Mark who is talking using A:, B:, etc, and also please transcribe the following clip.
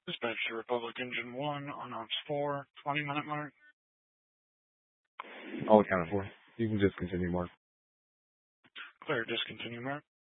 A: Dispatch to Republic Engine 1 on ops 4, 20-minute mark.
B: All accounted for. You can just continue, Mark.
A: Clear, discontinue mark.